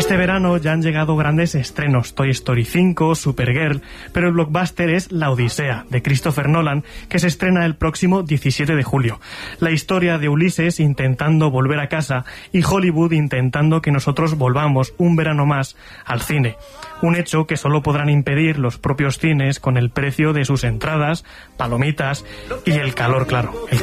Este verano ya han llegado grandes estrenos, Toy Story 5, Supergirl, pero el blockbuster es La Odisea, de Christopher Nolan, que se estrena el próximo 17 de julio. La historia de Ulises intentando volver a casa y Hollywood intentando que nosotros volvamos un verano más al cine. Un hecho que solo podrán impedir los propios cines con el precio de sus entradas, palomitas y el calor, claro.